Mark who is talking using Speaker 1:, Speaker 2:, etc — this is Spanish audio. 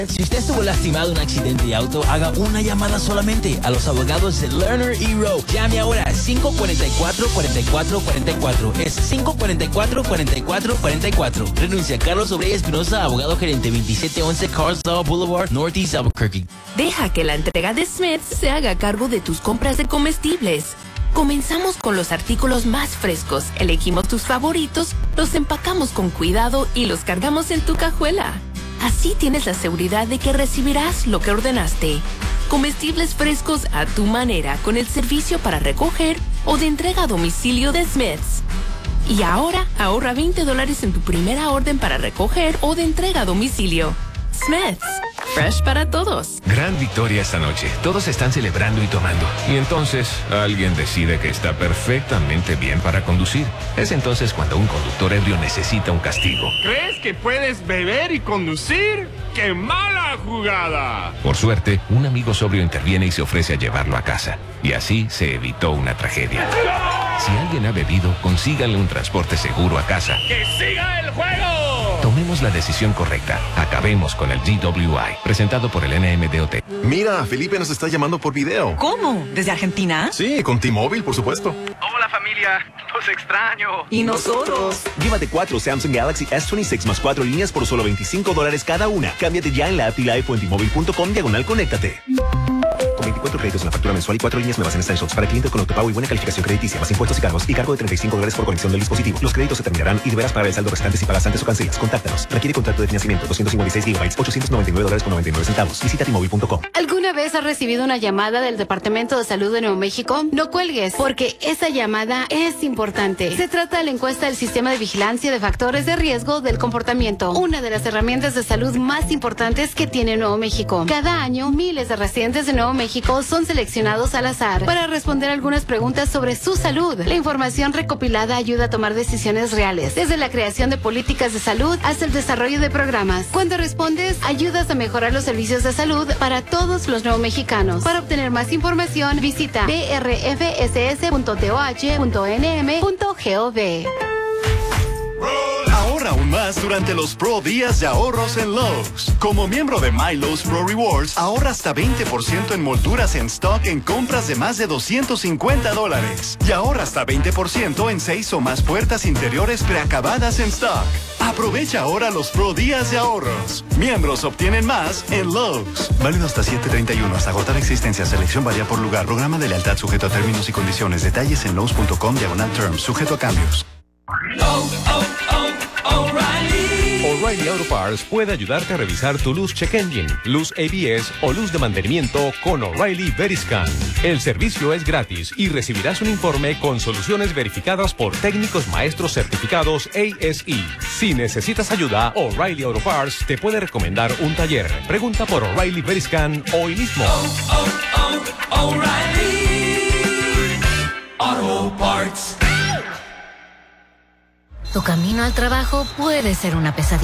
Speaker 1: Si usted estuvo lastimado en un accidente de auto, haga una llamada solamente a los abogados de Lerner y Rowe. Llame ahora a 544-4444. Es 544-4444. Renuncia Carlos Obrey Espinosa, abogado gerente, 2711 Carlsbad Boulevard, Northeast Albuquerque.
Speaker 2: Deja que la entrega de Smith's se haga cargo de tus compras de comestibles. Comenzamos con los artículos más frescos, elegimos tus favoritos, los empacamos con cuidado y los cargamos en tu cajuela. Así tienes la seguridad de que recibirás lo que ordenaste. Comestibles frescos a tu manera con el servicio para recoger o de entrega a domicilio de Smith's. Y ahora ahorra $20 en tu primera orden para recoger o de entrega a domicilio. Smith's. Fresh para todos.
Speaker 3: Gran victoria esta noche. Todos están celebrando y tomando. Y entonces, alguien decide que está perfectamente bien para conducir. Es entonces cuando un conductor ebrio necesita un castigo.
Speaker 4: ¿Crees que puedes beber y conducir? ¡Qué mala jugada!
Speaker 3: Por suerte, un amigo sobrio interviene y se ofrece a llevarlo a casa. Y así se evitó una tragedia. Si alguien ha bebido, consíganle un transporte seguro a casa.
Speaker 4: ¡Que siga el juego!
Speaker 3: Tomemos la decisión correcta. Acabemos con el GWI. Presentado por el NMDOT.
Speaker 5: Mira, Felipe nos está llamando por video.
Speaker 6: ¿Cómo? ¿Desde Argentina?
Speaker 5: Sí, con T-Mobile, por supuesto.
Speaker 7: Hola familia, los extraño.
Speaker 6: ¿Y nosotros?
Speaker 8: Llévate 4 Samsung Galaxy S26 más 4 líneas por solo $25 cada una. Cámbiate ya en la app T-Life o en T-Mobile.com/conéctate. Con 24 créditos en la factura mensual y 4 líneas nuevas en Essentials para clientes con autopago y buena calificación crediticia, más impuestos y cargos, y cargo de $35 por conexión del dispositivo. Los créditos se terminarán y deberás pagar el saldo restante si pagas antes o cancelas. Contáctanos. Requiere contrato de financiamiento, 256 GB, $899.99. Visita T-Mobile.com.
Speaker 9: ¿Alguna vez has recibido una llamada del Departamento de Salud de Nuevo México? No cuelgues, porque esa llamada es importante. Se trata de la encuesta del Sistema de Vigilancia de Factores de Riesgo del Comportamiento, una de las herramientas de salud más importantes que tiene Nuevo México. Cada año, miles de residentes de Nuevo México son seleccionados al azar para responder algunas preguntas sobre su salud. La información recopilada ayuda a tomar decisiones reales, desde la creación de políticas de salud hasta el desarrollo de programas. Cuando respondes, ayudas a mejorar los servicios de salud para todos los nuevos mexicanos. Para obtener más información, visita brfss.toh.nm.gov.
Speaker 10: Ahorra aún más durante los Pro Días de Ahorros en Lowe's. Como miembro de My Lowe's Pro Rewards, ahorra hasta 20% en molduras en stock en compras de más de $250. Y ahorra hasta 20% en 6 o más puertas interiores preacabadas en stock. Aprovecha ahora los Pro Días de Ahorros. Miembros obtienen más en Lowe's. Válido hasta 7/31. Hasta agotar existencia. Selección varía por lugar. Programa de lealtad sujeto a términos y condiciones. Detalles en lowes.com/terms. Sujeto a cambios.
Speaker 11: O'Reilly Auto Parts puede ayudarte a revisar tu luz check engine, luz ABS o luz de mantenimiento con O'Reilly Veriscan. El servicio es gratis y recibirás un informe con soluciones verificadas por técnicos maestros certificados ASE. Si necesitas ayuda, O'Reilly Auto Parts te puede recomendar un taller. Pregunta por O'Reilly Veriscan hoy mismo.
Speaker 12: O'Reilly Auto Parts.
Speaker 13: Tu camino al trabajo puede ser una pesadilla.